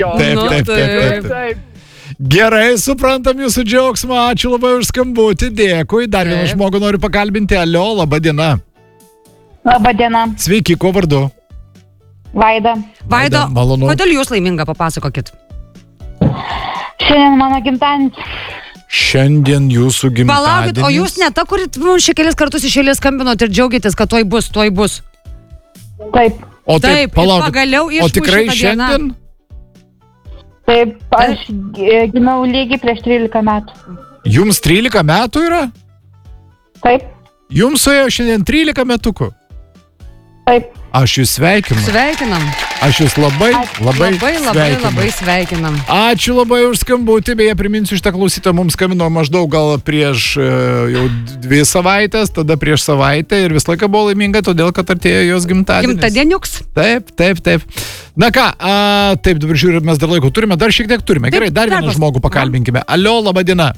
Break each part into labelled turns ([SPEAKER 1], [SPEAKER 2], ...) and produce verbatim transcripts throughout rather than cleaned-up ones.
[SPEAKER 1] Taip,
[SPEAKER 2] Nu,
[SPEAKER 1] taip, taip, taip, taip.
[SPEAKER 3] Taip.
[SPEAKER 1] Gerai, suprantam jūsų džiaugsmą, ačiū labai už skambutį, dėkui. Dar vieną
[SPEAKER 2] Taip.
[SPEAKER 1] žmogų noriu pakalbinti, alio, laba diena.
[SPEAKER 3] Labą dieną.
[SPEAKER 1] Sveiki, kuo vardu?
[SPEAKER 3] Vaida.
[SPEAKER 2] Vaida,
[SPEAKER 1] malonu.
[SPEAKER 2] kodėl jūs laiminga, papasakokit.
[SPEAKER 3] Šiandien mano gimtadienis.
[SPEAKER 1] Šiandien jūsų gimtadienis.
[SPEAKER 2] Palaukit, o jūs ne ta, kuri mums čia kelis kartus iš eilės skambinot ir džiaugitės, kad tuoj bus, tuoj bus.
[SPEAKER 3] Taip.
[SPEAKER 1] O taip,
[SPEAKER 2] Taip, ir
[SPEAKER 1] palaukit,
[SPEAKER 2] pagaliau
[SPEAKER 1] o
[SPEAKER 2] išmušė
[SPEAKER 1] tikrai
[SPEAKER 2] ta diena.
[SPEAKER 1] šiandien?
[SPEAKER 3] Taip, aš e, gimiau lygiai prieš trylika metų.
[SPEAKER 1] Jums trylika metų yra?
[SPEAKER 3] Taip,
[SPEAKER 1] Jums suėjo šiandien trylika metukų.
[SPEAKER 3] taip.
[SPEAKER 1] Aš jūs sveikinu.
[SPEAKER 2] Sveikinam.
[SPEAKER 1] Aš jūs labai, labai,
[SPEAKER 2] Labai, labai,
[SPEAKER 1] sveikinu.
[SPEAKER 2] labai sveikinam.
[SPEAKER 1] Ačiū labai už skambutį, beje, priminsiu, šitą klausytą mums skambino maždaug gal prieš e, jau dvi savaitės, tada prieš savaitę ir visą laiką buvo laiminga, todėl, kad artėjo jos gimtadienis.
[SPEAKER 2] Gimtadieniuks.
[SPEAKER 1] Taip, taip, taip. Na ką, a, taip, dabar žiūrėjau, mes dar laiko turime, dar šiek tiek turime. Gerai, dar vieną
[SPEAKER 2] darbas.
[SPEAKER 1] žmogų pakalbinkime. Alio, laba diena.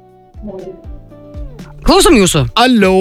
[SPEAKER 2] Klausom jūsų.
[SPEAKER 1] Alio.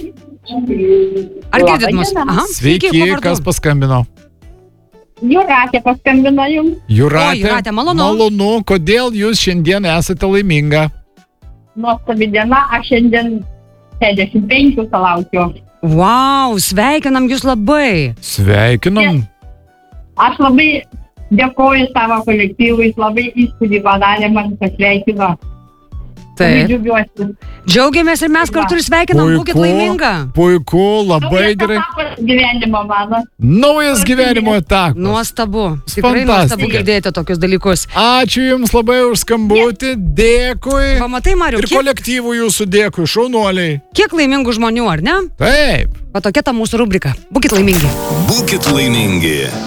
[SPEAKER 2] Ar
[SPEAKER 3] Labą
[SPEAKER 2] girdit mus?
[SPEAKER 3] dieną.
[SPEAKER 2] Aha,
[SPEAKER 1] Sveiki,
[SPEAKER 2] kuo vardu?
[SPEAKER 1] kas paskambino?
[SPEAKER 3] Jūratė paskambino jums.
[SPEAKER 1] Jūratė.
[SPEAKER 2] O, Jūratė, malonu.
[SPEAKER 1] Malonu, kodėl jūs šiandien esate laiminga?
[SPEAKER 3] Nuostabi diena, aš šiandien šešiasdešimt penkių salaukiu.
[SPEAKER 2] Wow, sveikinam jūs labai.
[SPEAKER 1] Sveikinam.
[SPEAKER 3] Aš labai dėkoju savo kolektyvui, jis labai įspūdį padarė, man pasveikino. Labai
[SPEAKER 2] Taip.
[SPEAKER 3] džiaugiuosi.
[SPEAKER 2] Džiaugiamės ir mes kartu ir sveikinam, būkit laiminga.
[SPEAKER 1] Puiku, labai
[SPEAKER 3] Naujas
[SPEAKER 1] gerai.
[SPEAKER 3] etapas gyvenimo mano.
[SPEAKER 1] Naujas gyvenimo etapas.
[SPEAKER 2] Nuostabu. Tikrai
[SPEAKER 1] Fantastika.
[SPEAKER 2] nuostabu girdėti tokius dalykus.
[SPEAKER 1] Ačiū Jums labai už skambutį, dėkui.
[SPEAKER 2] Pamatai, Mariu,
[SPEAKER 1] Ir
[SPEAKER 2] kiek,
[SPEAKER 1] kolektyvų jūsų dėkui, šaunuoliai.
[SPEAKER 2] kiek laimingų žmonių, ar ne?
[SPEAKER 1] Taip.
[SPEAKER 2] Va tokia ta mūsų rubrika. Būkit laimingi.
[SPEAKER 4] Būkit laimingi.